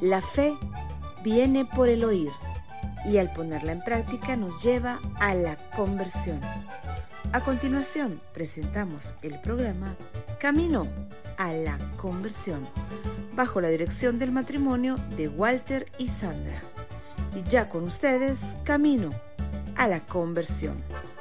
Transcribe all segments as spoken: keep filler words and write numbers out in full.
La fe viene por el oír y al ponerla en práctica nos lleva a la conversión. A continuación presentamos el programa Camino a la Conversión, bajo la dirección del matrimonio de Walter y Sandra. Y ya con ustedes, Camino a la Conversión.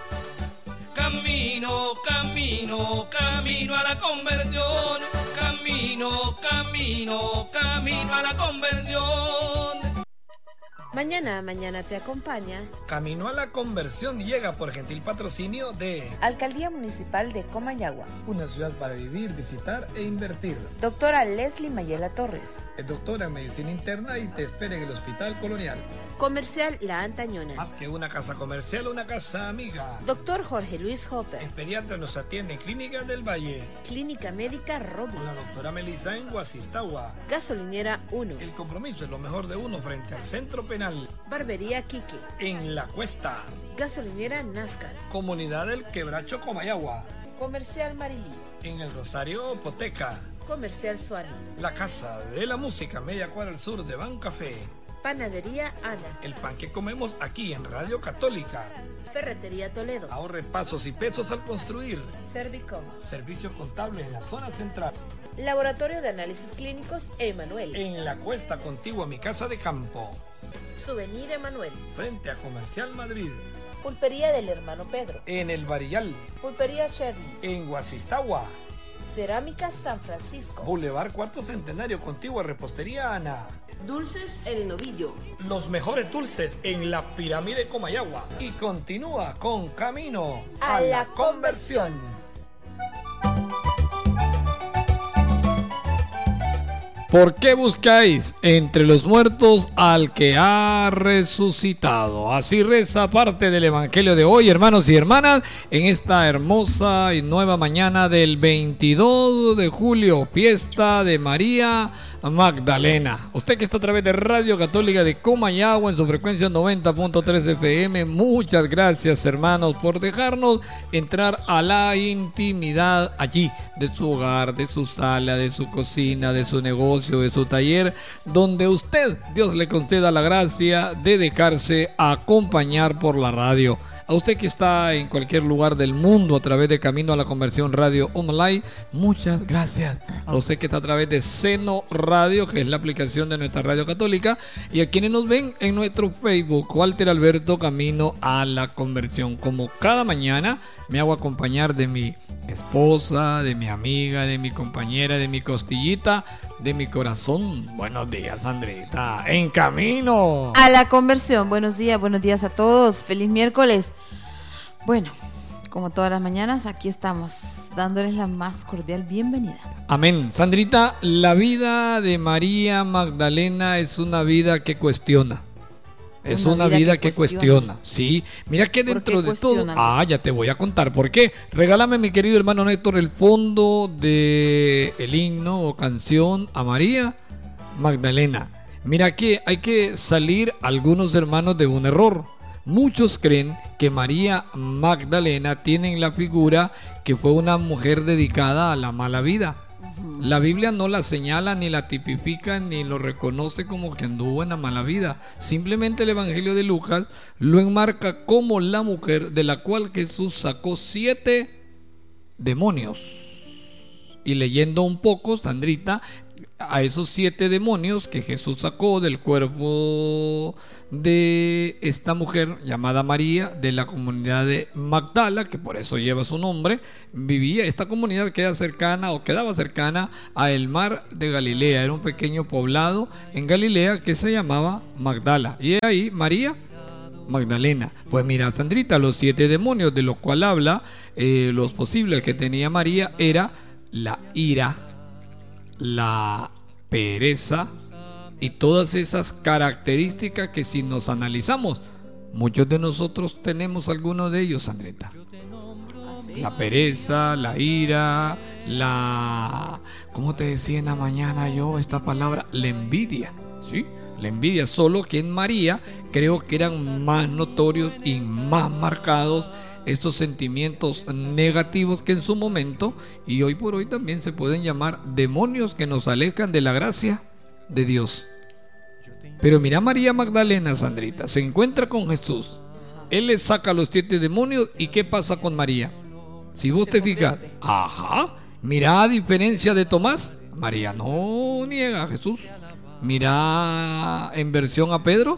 Camino, camino, camino a la conversión. Camino, camino, camino a la conversión. Mañana, mañana te acompaña Camino a la Conversión llega por gentil patrocinio de Alcaldía Municipal de Comayagua, una ciudad para vivir, visitar e invertir. Doctora Leslie Mayela Torres, Es doctora en Medicina Interna y te espera en el Hospital Colonial. Comercial La Antañona. Más que una casa comercial, una casa amiga. Doctor Jorge Luis Hopper. En pediatra nos atiende en Clínica del Valle. Clínica Médica Robles. La doctora Melissa en Guasistagua. Gasolinera uno. El compromiso es lo mejor de uno frente al centro penal. Barbería Quique. En La Cuesta. Gasolinera Náscar. Comunidad del Quebracho Comayagua. Comercial Marilí. En el Rosario Poteca. Comercial Suárez. La Casa de la Música, media cuadra al sur de Bancafé. Panadería Ana. El pan que comemos aquí en Radio Católica. Ferretería Toledo. Ahorre pasos y pesos al construir. Servicom. Servicios contables en la zona central. Laboratorio de Análisis Clínicos Emanuel. En La Cuesta, contigua a mi casa de campo. Souvenir Emanuel. Frente a Comercial Madrid. Pulpería del Hermano Pedro. En El Barillal. Pulpería Cherry. En Guasistagua. Cerámica San Francisco. Boulevard Cuarto Centenario, contigua a Repostería Ana. Dulces El Novillo. Los mejores dulces en la Pirámide Comayagua. Y continúa con Camino a, a la, la Conversión. conversión. ¿Por qué buscáis entre los muertos al que ha resucitado? Así reza parte del Evangelio de hoy, hermanos y hermanas, en esta hermosa y nueva mañana del veintidós de julio, fiesta de María Magdalena. Usted que está a través de Radio Católica de Comayagua en su frecuencia noventa punto tres F M, muchas gracias, hermanos, por dejarnos entrar a la intimidad allí de su hogar, de su sala, de su cocina, de su negocio, de su taller, donde usted, Dios le conceda la gracia de dejarse acompañar por la radio. A usted que está en cualquier lugar del mundo a través de Camino a la Conversión Radio Online, muchas gracias. A usted que está a través de Seno Radio, que es la aplicación de nuestra radio católica, y a quienes nos ven en nuestro Facebook, Walter Alberto Camino a la Conversión. Como cada mañana me hago acompañar de mi esposa, de mi amiga, de mi compañera, de mi costillita, de mi corazón. Buenos días, Sandrita. En camino a la conversión. Buenos días, buenos días a todos. Feliz miércoles. Bueno, como todas las mañanas, aquí estamos dándoles la más cordial bienvenida. Amén. Sandrita, la vida de María Magdalena es una vida que cuestiona. Es una, una vida, vida que, que cuestiona. cuestiona. Sí, mira que dentro de todo. Ah, ya te voy a contar por qué. Regálame, mi querido hermano Néstor, el fondo de el himno o canción a María Magdalena. Mira que hay que salir algunos hermanos de un error. Muchos creen que María Magdalena tiene en la figura que fue una mujer dedicada a la mala vida. La Biblia no la señala, ni la tipifica, ni lo reconoce como que anduvo en la mala vida. Simplemente el Evangelio de Lucas lo enmarca como la mujer de la cual Jesús sacó siete demonios. Y leyendo un poco, Sandrita, a esos siete demonios que Jesús sacó del cuerpo de esta mujer llamada María, de la comunidad de Magdala, que por eso lleva su nombre, vivía, esta comunidad queda cercana o quedaba cercana a el mar de Galilea. Era un pequeño poblado en Galilea que se llamaba Magdala, y ahí María Magdalena. Pues mira, Sandrita, los siete demonios de los cuales habla, eh, los posibles que tenía María era la ira, la pereza y todas esas características que, si nos analizamos, muchos de nosotros tenemos algunos de ellos, Sandrita. ¿Sí? La pereza, la ira, la... ¿Cómo te decía en la mañana yo esta palabra? La envidia, ¿sí? La envidia, solo que en María creo que eran más notorios y más marcados estos sentimientos negativos que en su momento y hoy por hoy también se pueden llamar demonios que nos alejan de la gracia de Dios. Pero mira María Magdalena, Sandrita, se encuentra con Jesús. Él le saca los siete demonios. ¿Y qué pasa con María? Si vos se te fijas, ajá, mira, a diferencia de Tomás, María no niega a Jesús. Mira en versión a Pedro,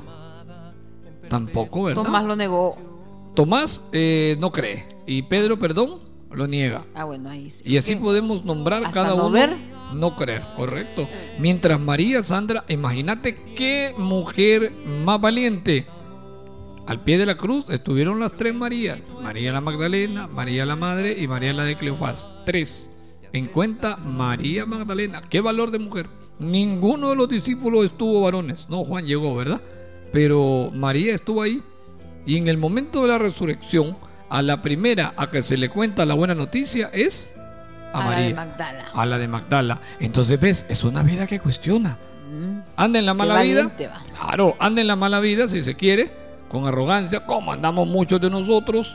tampoco, ¿verdad? Tomás lo negó. Tomás eh, no cree. Y Pedro, perdón, lo niega. Ah, bueno, ahí sí. Y así podemos nombrar cada no uno. Ver. No creer, correcto. Mientras María, Sandra, imagínate qué mujer más valiente. Al pie de la cruz estuvieron las tres Marías: María la Magdalena, María la Madre y María la de Cleofás. Tres. En cuenta María Magdalena. Qué valor de mujer. Ninguno de los discípulos estuvo varones. No, Juan llegó, ¿verdad? Pero María estuvo ahí. Y en el momento de la resurrección, a la primera a que se le cuenta la buena noticia es a, a María, la de Magdala. A la de Magdala. Entonces, ¿ves? Es una vida que cuestiona. Mm. Anda en la mala vida. Va. Claro, anda en la mala vida, si se quiere, con arrogancia, como andamos muchos de nosotros,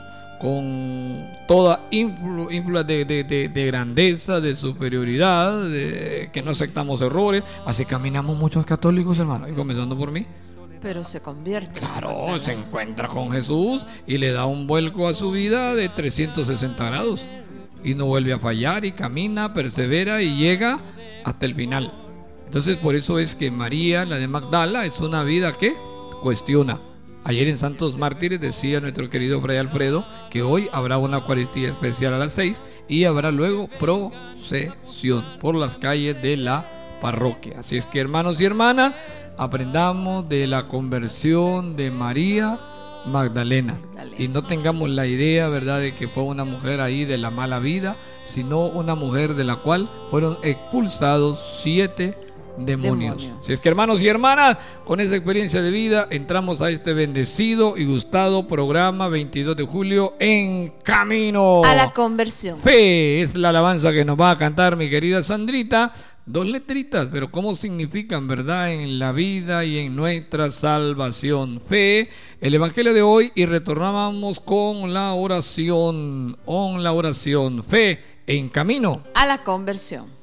con toda influ, influ de, de, de, de grandeza, de superioridad, de que no aceptamos errores. Así caminamos muchos católicos, hermano, y comenzando por mí. Pero se convierte. Claro, se encuentra con Jesús y le da un vuelco a su vida de trescientos sesenta grados. Y no vuelve a fallar y camina, persevera y llega hasta el final. Entonces por eso es que María, la de Magdala, es una vida que cuestiona. Ayer en Santos Mártires decía nuestro querido Fray Alfredo que hoy habrá una Eucaristía especial a las seis y habrá luego procesión por las calles de la parroquia. Así es que, hermanos y hermanas, aprendamos de la conversión de María Magdalena. Magdalena. Y no tengamos la idea, ¿verdad?, de que fue una mujer ahí de la mala vida, sino una mujer de la cual fueron expulsados siete demonios. demonios. Si es que, hermanos y hermanas, con esa experiencia de vida entramos a este bendecido y gustado programa veintidós de julio en Camino a la Conversión. Fe es la alabanza que nos va a cantar mi querida Sandrita. Dos letritas, pero cómo significan, ¿verdad?, en la vida y en nuestra salvación. Fe, el evangelio de hoy, y retornábamos con la oración, con la oración. Fe en Camino a la Conversión.